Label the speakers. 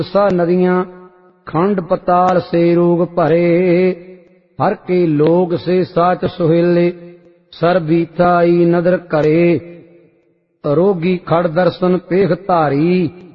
Speaker 1: सा नदियां खंड पताल से रोग भरे। हर के लोग से साच सुहेले सरबीताई नदर करे। रोगी खड़ दर्शन पेख धारी